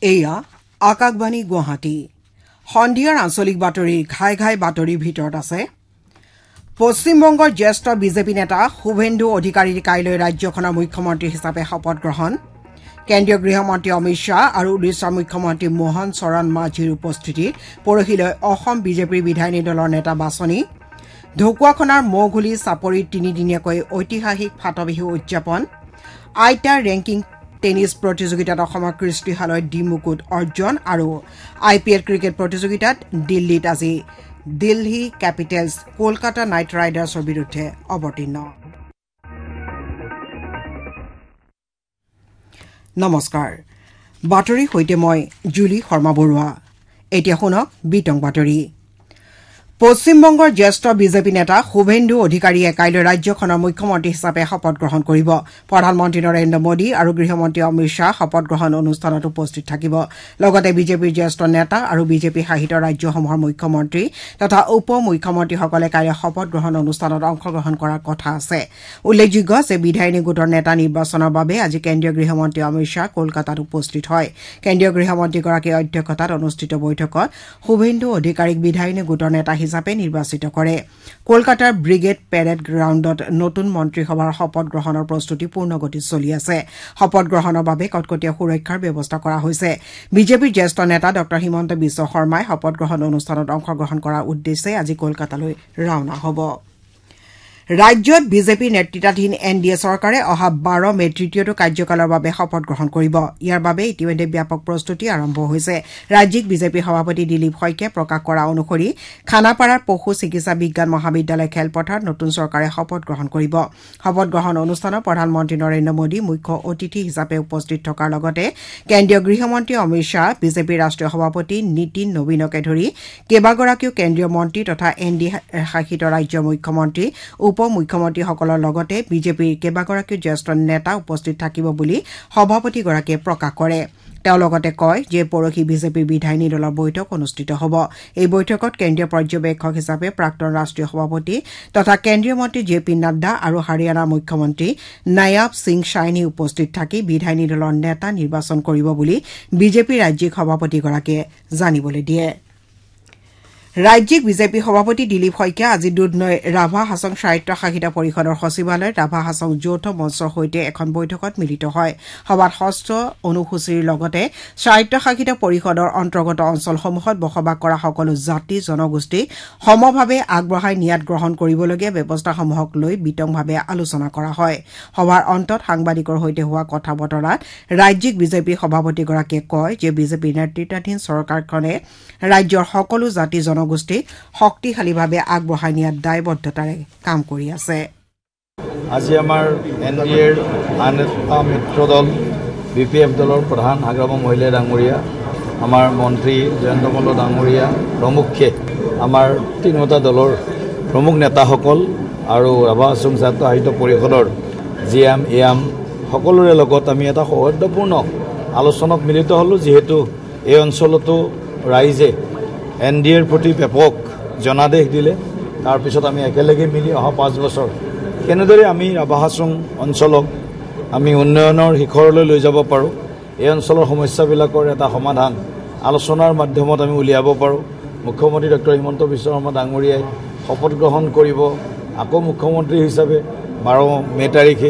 এয়া আকাশবাণী গুৱাহাটী সন্ধিয়াৰ আঞ্চলিক বাতৰিৰ ঘাই ঘাই বাতৰিৰ ভিতৰত আছে পশ্চিমবংগৰ জ্যেষ্ঠ বিজেপি নেতা শুভেন্দু অধিকাৰীৰ কাইলৈ ৰাজ্যখনৰ মুখ্যমন্ত্ৰী হিচাপে শপত গ্ৰহণ কেন্দ্ৰীয় গৃহমন্ত্ৰী অমিত শ্বাহ আৰু ওড়িশাৰ মুখ্যমন্ত্ৰী মোহন চৰণ মাঝিৰ উপস্থিতিত পৰহিলৈ অসম বিজেপিৰ বিধায়িনী দলৰ নেতা বাছনি ঢকুৱাখনাৰ মৌঘুলি চাপৰিত তিনিদিনীয়াকৈ ঐতিহাসিক ফাটবিহু উদযাপন আইটা ৰেংকিং টেনিছ প্ৰতিযোগিতাত অসমৰ কৃষ্টিহালয় ডি মুকুট অৰ্জন আৰু IPL ক্ৰিকেট প্ৰতিযোগিতাত দিল্লীত আজি দিল্লী কেপিটেলছ কলকাতা নাইট ৰাইডাৰ্ছৰ বিৰুদ্ধে অৱতীৰ্ণ নমস্কাৰ বাতৰি হৈতে মই জুলি শৰ্মা বৰুৱা এতিয়া শুনক বিতং বাতৰি পশ্চিমবংগৰ জ্যেষ্ঠ বিজেপি নেতা শুভেন্দু অধিকাৰীয়ে কাইলৈ ৰাজ্যখনৰ মুখ্যমন্ত্ৰী হিচাপে শপত গ্ৰহণ কৰিব প্ৰধানমন্ত্ৰী নৰেন্দ্ৰ মোদী আৰু গৃহমন্ত্ৰী অমিত শ্বাহ শপত গ্ৰহণ অনুষ্ঠানত উপস্থিত থাকিব লগতে বিজেপিৰ জ্যেষ্ঠ নেতা আৰু বিজেপি শাসিত ৰাজ্যসমূহৰ মুখ্যমন্ত্ৰী তথা উপ মুখ্যমন্ত্ৰীসকলে কাইলৈ শপত গ্ৰহণ অনুষ্ঠানত অংশগ্ৰহণ কৰাৰ কথা আছে উল্লেখযোগ্য যে বিধায়িনী গোটৰ নেতা নিৰ্বাচনৰ বাবে আজি কেন্দ্ৰীয় গৃহমন্ত্ৰী অমিত শ্বাহ কলকাতাত উপস্থিত হয় কেন্দ্ৰীয় গৃহমন্ত্ৰীগৰাকীৰ অধ্যক্ষতাত অনুষ্ঠিত বৈঠকত শুভেন্দু অধিকাৰীক বিধায়িনী গোটৰ নেতা হিচাপে নিৰ্বাচিত কৰে কলকাতাৰ ব্ৰিগেড পেৰেড গ্ৰাউণ্ডত নতুন মন্ত্ৰীসভাৰ শপত গ্ৰহণৰ প্ৰস্তুতি পূৰ্ণগতিত চলি আছে শপত গ্ৰহণৰ বাবে কটকটীয়া সুৰক্ষাৰ ব্যৱস্থা কৰা হৈছে বিজেপিৰ জ্যেষ্ঠ নেতা ডক্টৰ হিমন্ত বিশ্ব শৰ্মাই শপত গ্ৰহণ অনুষ্ঠানত অংশগ্ৰহণ কৰাৰ উদ্দেশ্যে আজি কলকাতালৈ ৰাওনা হ'ব ৰাজ্যত বিজেপি নেতৃত্বাধীন NDA চৰকাৰে অহা 12 মে তৃতীয়টো কাৰ্যকালৰ বাবে শপত গ্ৰহণ কৰিব ইয়াৰ বাবে ইতিমধ্যে ব্যাপক প্ৰস্তুতি আৰম্ভ হৈছে ৰাজ্যিক বিজেপি সভাপতি দিলীপ শইকীয়াই প্ৰকাশ কৰা অনুসৰি খানাপাৰাৰ পশু চিকিৎসা বিজ্ঞান মহাবিদ্যালয় খেলপথাৰত নতুন চৰকাৰে শপত গ্ৰহণ কৰিব শপত গ্ৰহণ অনুষ্ঠানত প্ৰধানমন্ত্ৰী নৰেন্দ্ৰ মোদী মুখ্য অতিথি হিচাপে উপস্থিত থকাৰ লগতে কেন্দ্ৰীয় গৃহমন্ত্ৰী অমিত শ্বাহ বিজেপিৰ ৰাষ্ট্ৰীয় সভাপতি নীতিন নবীনকে ধৰি কেইবাগৰাকীও কেন্দ্ৰীয় মন্ত্ৰী তথা NDA শাসিত ৰাজ্যৰ মুখ্যমন্ত্ৰী উপ মুখ্যমন্ত্ৰীসকলৰ লগতে বিজেপিৰ কেইবাগৰাকীও জ্যেষ্ঠ নেতা উপস্থিত থাকিব বুলি সভাপতিগৰাকীয়ে প্ৰকাশ কৰে তেওঁ লগতে কয় যে পৰহি বিজেপিৰ বিধায়িনী দলৰ বৈঠক অনুষ্ঠিত হ'ব এই বৈঠকত কেন্দ্ৰীয় পৰ্যবেক্ষক হিচাপে প্ৰাক্তন ৰাষ্ট্ৰীয় সভাপতি তথা কেন্দ্ৰীয় মন্ত্ৰী JP নাড্ডা আৰু হাৰিয়ানাৰ মুখ্যমন্ত্ৰী নায়াব সিং চাইনি উপস্থিত থাকি বিধায়িনী দলৰ নেতা নিৰ্বাচন কৰিব বুলি বিজেপিৰ ৰাজ্যিক সভাপতিগৰাকীয়ে জানিবলৈ দিয়ে ৰাজ্যিক বিজেপি সভাপতি দিলীপ শইকীয়া আজি দুধনৈ ৰাভা হাছং স্বায়ত্তশাসিত পৰিষদৰ সচিবালয়ত ৰাভা হাছং যৌথ মঞ্চৰ সৈতে এখন বৈঠকত মিলিত হয় সভাত ষষ্ঠ অনুসূচীৰ লগতে স্বায়ত্তশাসিত পৰিষদৰ অন্তৰ্গত অঞ্চলসমূহত বসবাস কৰা সকলো জাতি জনগোষ্ঠীক সমভাৱে আগবঢ়াই নিয়াত গ্ৰহণ কৰিবলগীয়া ব্যৱস্থাসমূহক লৈ বিতংভাৱে আলোচনা কৰা হয় সভাৰ অন্তত সাংবাদিকৰ সৈতে হোৱা কথা বতৰাত ৰাজ্যিক বিজেপি সভাপতিগৰাকীয়ে কয় যে বিজেপিৰ নেতৃত্বাধীন চৰকাৰখনে ৰাজ্যৰ সকলো জাতি জনগোষ্ঠীক শক্তিশালীভাৱে আগবঢ়াই নিয়াত দায়বদ্ধতাৰে কাম কৰি আছে আজি আমাৰ NDAৰ আন এটা মিত্ৰ দল BPF দলৰ প্ৰধান আগ্ৰহ মহিলা ডাঙৰীয়া আমাৰ মন্ত্ৰী জয়ন্ত মল্ল ডাঙৰীয়া প্ৰমুখ্যে আমাৰ তিনিটা দলৰ প্ৰমুখ নেতাসকল আৰু ৰাভা হাছং স্বায়ত্তশাসিত পৰিষদৰ GM AM সকলোৰে লগত আমি এটা সৌহাৰ্দ্যপূৰ্ণ আলোচনাত মিলিত হ'লোঁ যিহেতু এই অঞ্চলতো ৰাইজে NDAৰ প্ৰতি ব্যাপক জনাদেশ দিলে তাৰপিছত আমি একেলগে মিলি অহা 5 বছৰ কেনেদৰে আমি ৰাভা হাছং অঞ্চলক আমি উন্নয়নৰ শিখৰলৈ লৈ যাব পাৰোঁ এই অঞ্চলৰ সমস্যাবিলাকৰ এটা সমাধান আলোচনাৰ মাধ্যমত আমি উলিয়াব পাৰোঁ মুখ্যমন্ত্ৰী ডক্টৰ হিমন্ত বিশ্ব শৰ্মা ডাঙৰীয়াই শপত গ্ৰহণ কৰিব আকৌ মুখ্যমন্ত্ৰী হিচাপে 12 মে তাৰিখে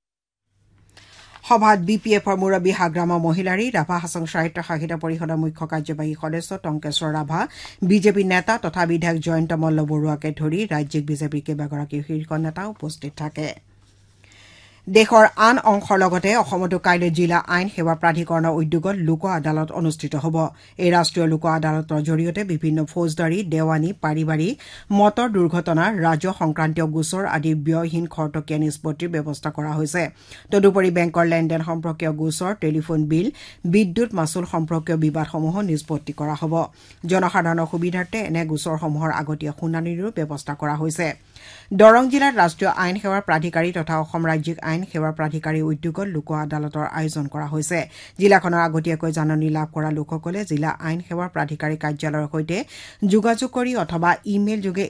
সভাত BPFৰ মুৰব্বী হাগ্ৰামা মহিলাৰী ৰাভা হাছং স্বায়ত্তশাসিত পৰিষদৰ মুখ্য কাৰ্যবাহী সদস্য টংকেশ্বৰ ৰাভা বিজেপি নেতা তথা বিধায়ক জয়ন্ত মল্ল বৰুৱাকে ধৰি ৰাজ্যিক বিজেপিৰ কেইবাগৰাকীও শীৰ্ষ নেতা উপস্থিত থাকে দেশৰ আন অংশৰ লগতে অসমতো কাইলৈ জিলা আইন সেৱা প্ৰাধিকৰণৰ উদ্যোগত লোক আদালত অনুষ্ঠিত হ'ব এই ৰাষ্ট্ৰীয় লোক আদালতৰ জৰিয়তে বিভিন্ন ফৌজদাৰী দেৱানী পাৰিবাৰিক মটৰ দুৰ্ঘটনা ৰাজহ সংক্ৰান্তীয় গোচৰ আদি ব্যয়হীন খৰতকীয়া নিষ্পত্তিৰ ব্যৱস্থা কৰা হৈছে তদুপৰি বেংকৰ লেনদেন সম্পৰ্কীয় গোচৰ টেলিফোন বিল বিদ্যুৎ মাচুল সম্পৰ্কীয় বিবাদসমূহ নিষ্পত্তি কৰা হ'ব জনসাধাৰণৰ সুবিধাৰ্থে এনে গোচৰসমূহৰ আগতীয়া শুনানিৰো ব্যৱস্থা কৰা হৈছে দৰং জিলাত ৰাষ্ট্ৰীয় আইন সেৱা প্ৰাধিকাৰী তথা অসম ৰাজ্যিক আইন সেৱা প্ৰাধিকাৰী উদ্যোগত লোক আদালতৰ আয়োজন কৰা হৈছে জিলাখনৰ আগতীয়াকৈ জাননী লাভ কৰা লোকসকলে জিলা আইন সেৱা প্ৰাধিকাৰী কাৰ্যালয়ৰ সৈতে যোগাযোগ কৰি অথবা ইমেইল যোগে